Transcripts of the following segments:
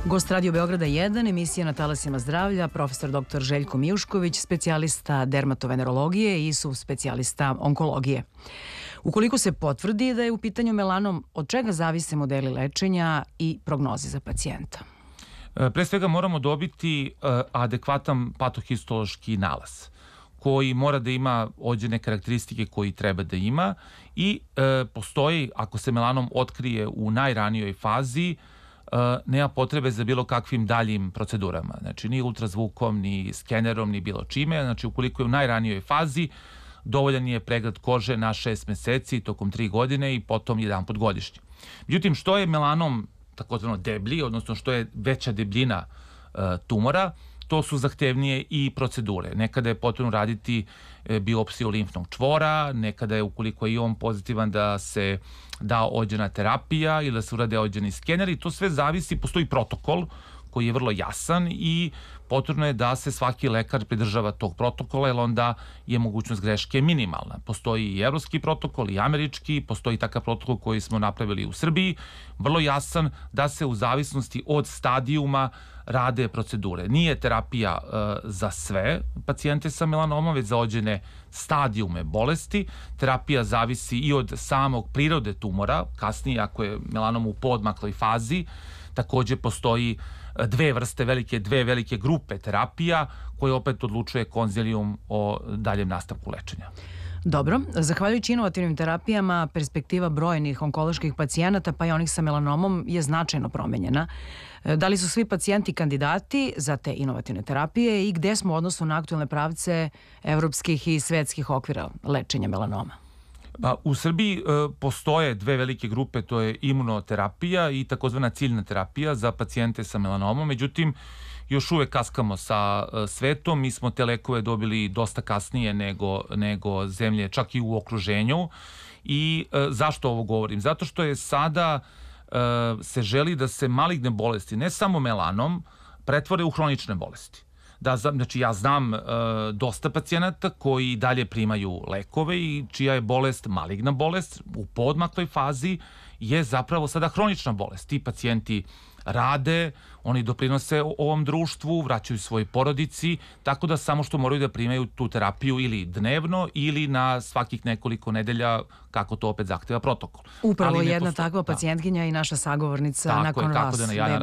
Gost Radio Beograda 1, emisija na talasima zdravlja, profesor dr. Željko Mijušković, specijalista dermatovenerologije i subspecijalista onkologije. Ukoliko se potvrdi da je u pitanju melanom, od čega zavise modeli lečenja i prognoze za pacijenta? Pre svega moramo dobiti adekvatan patohistološki nalaz koji mora da ima određene karakteristike koji treba da ima i postoji, ako se melanom otkrije u najranijoj fazi, nema potrebe za bilo kakvim daljim procedurama. Znači, ni ultrazvukom, ni skenerom, ni bilo čime. Znači, ukoliko je u najranijoj fazi, dovoljan je pregled kože na 6 meseci tokom 3 godine i potom jedanput godišnje. Međutim, što je melanom takozvano deblji, odnosno što je veća debljina tumora, to su zahtevnije i procedure. Nekada je potrebno raditi biopsiju limfnog čvora, nekada je, ukoliko je i on pozitivan, da se da određena terapija ili da se urade određeni skeneri. To sve zavisi, postoji protokol koji je vrlo jasan i potrebno je da se svaki lekar pridržava tog protokola, jer onda je mogućnost greške minimalna. Postoji i evropski protokol i američki, postoji takav protokol koji smo napravili u Srbiji, vrlo jasan, da se u zavisnosti od stadijuma rade procedure. Nije terapija za sve pacijente sa melanomom, već za određene stadijume bolesti. Terapija zavisi i od samog prirode tumora, kasnije ako je melanom u poodmakloj fazi, takođe postoji dve velike grupe terapija koje opet odlučuje konzilijum o daljem nastavku lečenja. Dobro, zahvaljujući inovativnim terapijama, perspektiva brojnih onkoloških pacijenata, pa i onih sa melanomom, je značajno promenjena. Da li su svi pacijenti kandidati za te inovativne terapije i gde smo u odnosu na aktuelne pravce evropskih i svetskih okvira lečenja melanoma? U Srbiji postoje dve velike grupe, to je imunoterapija i takozvana ciljna terapija za pacijente sa melanomom, međutim, još uvek kaskamo sa svetom. Mi smo te lekove dobili dosta kasnije nego zemlje, čak i u okruženju. I zašto ovo govorim? Zato što je sada se želi da se maligne bolesti, ne samo melanom, pretvore u hronične bolesti. Znači, ja znam dosta pacijenata koji dalje primaju lekove i čija je bolest maligna bolest u poodmakloj fazi je zapravo sada hronična bolest. Ti pacijenti rade, oni doprinose ovom društvu, vraćaju svoj porodici, tako da samo što moraju da primaju tu terapiju ili dnevno ili na svakih nekoliko nedelja, kako to opet zahteva protokol. Upravo jedna takva pacijentkinja i naša sagovornica nakon vas.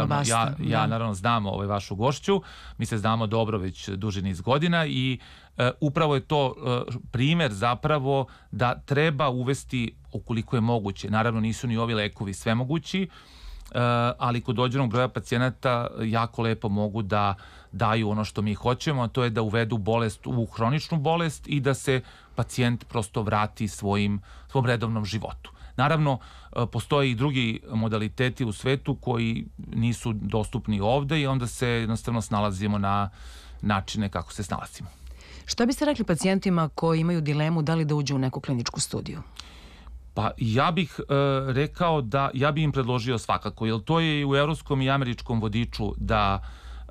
Ja naravno znam vašu gošću, mi se znamo dobro već duži niz godina i upravo je to primer zapravo da treba uvesti ukoliko je moguće. Naravno nisu ni ovi lekovi svemogući, ali kod određenog broja pacijenata jako lepo mogu da daju ono što mi hoćemo, a to je da uvedu bolest u hroničnu bolest i da se pacijent prosto vrati svom redovnom životu. Naravno, postoje i drugi modaliteti u svetu koji nisu dostupni ovde i onda se jednostavno snalazimo na načine kako se snalazimo. Šta biste rekli pacijentima koji imaju dilemu da li da uđu u neku kliničku studiju? Pa ja bih rekao da, ja bih im predložio svakako, jer to je i u evropskom i američkom vodiču da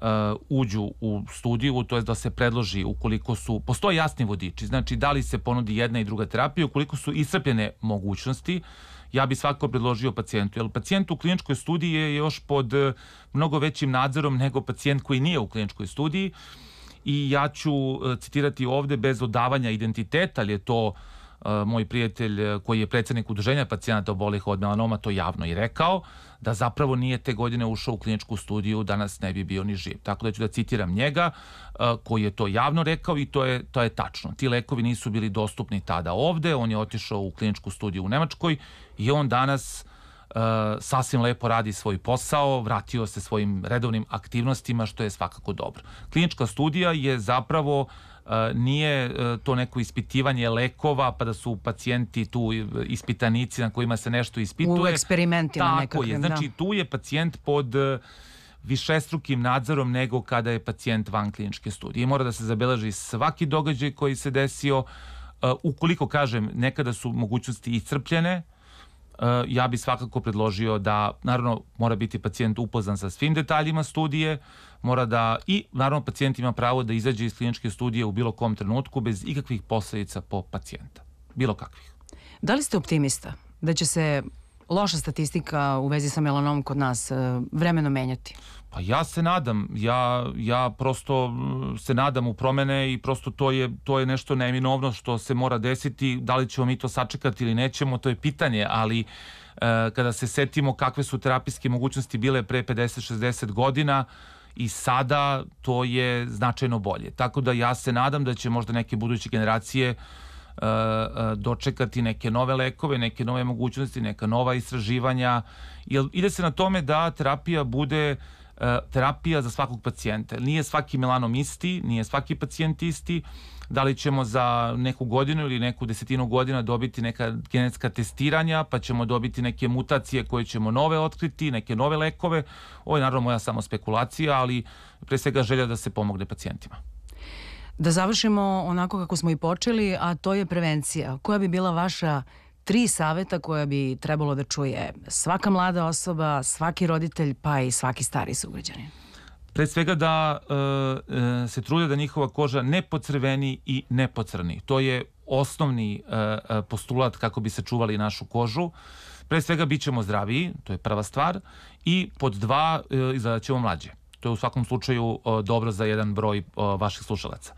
uđu u studiju, to je da se predloži ukoliko postoje jasni vodiči, znači da li se ponudi jedna i druga terapija, ukoliko su iscrpljene mogućnosti, ja bih svakako predložio pacijentu, jer pacijent u kliničkoj studiji je još pod mnogo većim nadzorom nego pacijent koji nije u kliničkoj studiji i ja ću citirati ovde bez odavanja identiteta, ali je to moj prijatelj koji je predsednik udruženja pacijenata obolelih od melanoma to javno i rekao, da zapravo nije te godine ušao u kliničku studiju, danas ne bi bio ni živ. Tako da ću da citiram njega, koji je to javno rekao i to je tačno. Ti lekovi nisu bili dostupni tada ovde, on je otišao u kliničku studiju u Nemačkoj i on danas sasvim lepo radi svoj posao, vratio se svojim redovnim aktivnostima, što je svakako dobro. Klinička studija je zapravo nije to neko ispitivanje lekova, pa da su pacijenti tu ispitanici na kojima se nešto ispituje. U eksperimentima nekakvim, da. Znači, tu je pacijent pod višestrukim nadzorom nego kada je pacijent van kliničke studije. Mora da se zabeleži svaki događaj koji se desio. Ukoliko, kažem, nekada su mogućnosti iscrpljene, ja bih svakako predložio da, naravno, mora biti pacijent upoznan sa svim detaljima studije, i naravno pacijent ima pravo da izađe iz kliničke studije u bilo kom trenutku bez ikakvih posledica po pacijenta. Bilo kakvih. Da li ste optimista da će se loša statistika u vezi sa melanomom kod nas vremeno menjati? Pa ja se nadam, ja prosto se nadam u promene i prosto to je nešto neminovno što se mora desiti. Da li ćemo mi to sačekati ili nećemo, to je pitanje, ali kada se setimo kakve su terapijske mogućnosti bile pre 50-60 godina i sada, to je značajno bolje. Tako da ja se nadam da će možda neke buduće generacije dočekati neke nove lekove, neke nove mogućnosti, neka nova istraživanja. Jer ide se na tome da terapija bude terapija za svakog pacijenta. Nije svaki melanom isti, nije svaki pacijent isti. Da li ćemo za neku godinu ili neku desetinu godina dobiti neka genetska testiranja, pa ćemo dobiti neke mutacije koje ćemo nove otkriti, neke nove lekove. Ovo je naravno moja samo spekulacija, ali pre svega želja da se pomogne pacijentima. Da završimo onako kako smo i počeli, a to je prevencija. Koja bi bila vaša 3 saveta koja bi trebalo da čuje svaka mlada osoba, svaki roditelj, pa i svaki stari sugrađanin? Pre svega da se trude da njihova koža ne pocrveni i ne pocrni. To je osnovni postulat kako bi sačuvali našu kožu. Pre svega bit ćemo zdraviji, to je prva stvar, i pod 2 izgledat ćemo mlađe. To je u svakom slučaju dobro za jedan broj vaših slušalaca.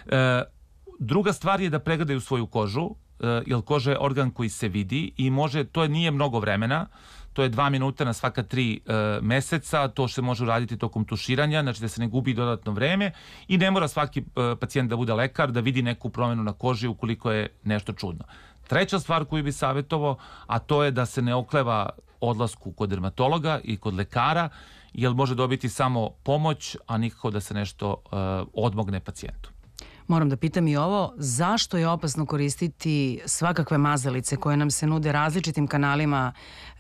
Druga stvar je da pregledaju svoju kožu, jer koža je organ koji se vidi i to nije mnogo vremena, to je 2 minuta na svaka 3 meseca, to se može uraditi tokom tuširanja, znači da se ne gubi dodatno vreme i ne mora svaki pacijent da bude lekar, da vidi neku promenu na koži ukoliko je nešto čudno. Treća stvar koju bi savjetovao, a to je da se ne okleva odlasku kod dermatologa i kod lekara, jer može dobiti samo pomoć, a nikako da se nešto odmogne pacijentu. Moram da pitam i ovo, zašto je opasno koristiti svakakve mazalice koje nam se nude različitim kanalima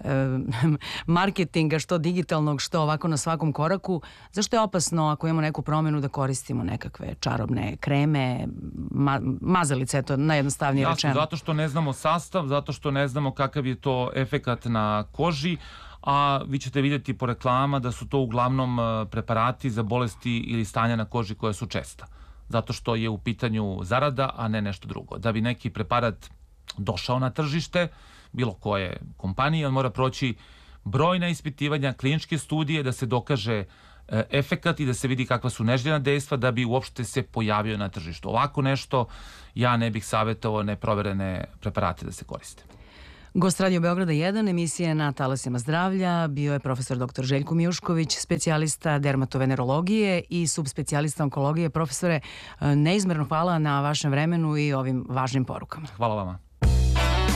marketinga, što digitalnog, što ovako na svakom koraku? Zašto je opasno ako imamo neku promenu da koristimo nekakve čarobne kreme, mazalice, eto, najjednostavnije rečeno? Zato što ne znamo sastav, zato što ne znamo kakav je to efekat na koži, a vi ćete vidjeti po reklamama da su to uglavnom preparati za bolesti ili stanja na koži koja su česta. Zato što je u pitanju zarada, a ne nešto drugo. Da bi neki preparat došao na tržište, bilo koje kompanije, on mora proći brojna ispitivanja, kliničke studije, da se dokaže efekat i da se vidi kakva su neželjena dejstva da bi uopšte se pojavio na tržištu. Ovako nešto ja ne bih savjetovao neproverene preparate da se koriste. Gost Radio Beograda 1, emisije na talasima zdravlja, bio je profesor dr. Željko Mijušković, specijalista dermatovenerologije i subspecijalista onkologije. Profesore, neizmerno hvala na vašem vremenu i ovim važnim porukama. Hvala vama.